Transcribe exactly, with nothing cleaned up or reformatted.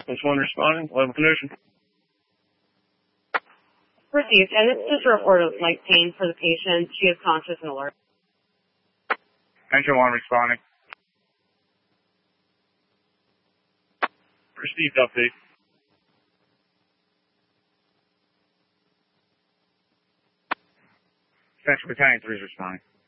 This one responding, level condition. Received, and this is a report of light pain for the patient. She is conscious and alert. Engine one responding. Received update. Central Battalion three is responding.